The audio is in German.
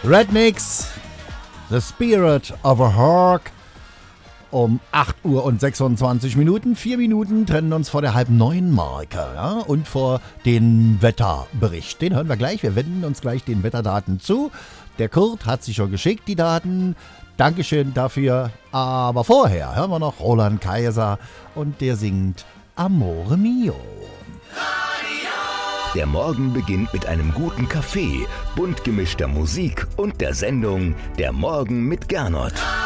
Rednecks, The Spirit of a Hawk. Um 8 Uhr und 26 Minuten, 4 Minuten trennen uns vor der halb 9 Marke, ja, und vor den Wetterbericht. Den hören wir gleich, wir wenden uns gleich den Wetterdaten zu. Der Kurt hat sich schon geschickt, die Daten. Dankeschön dafür. Aber vorher hören wir noch Roland Kaiser und der singt Amore Mio. Der Morgen beginnt mit einem guten Kaffee, bunt gemischter Musik und der Sendung Der Morgen mit Gernot.